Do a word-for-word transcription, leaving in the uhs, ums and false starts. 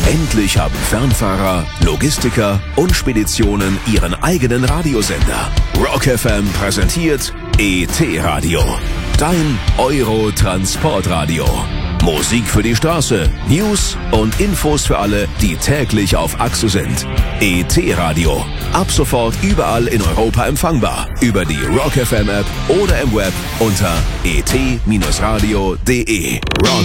Endlich haben Fernfahrer, Logistiker und Speditionen ihren eigenen Radiosender. Rock F M präsentiert E T-Radio. Dein Euro-Transportradio. Musik für die Straße, News und Infos für alle, die täglich auf Achse sind. E T-Radio. Ab sofort überall in Europa empfangbar. Über die Rock F M App oder im Web unter e t radio punkt de. Rock